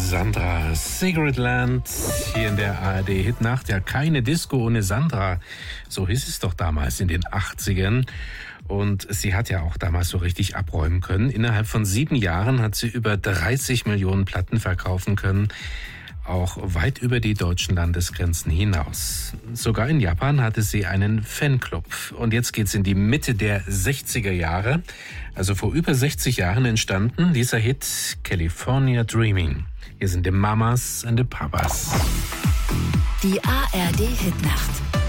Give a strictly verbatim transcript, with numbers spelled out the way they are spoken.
Sandra Secretland hier in der A R D-Hitnacht. Ja, keine Disco ohne Sandra. So hieß es doch damals in den achtzigern. Und sie hat ja auch damals so richtig abräumen können. Innerhalb von sieben Jahren hat sie über dreißig Millionen Platten verkaufen können. Auch weit über die deutschen Landesgrenzen hinaus. Sogar in Japan hatte sie einen Fanclub. Und jetzt geht's in die Mitte der sechziger Jahre. Also vor über sechzig Jahren entstanden dieser Hit California Dreaming. Hier sind die Mamas and the Papas. Die A R D-Hitnacht.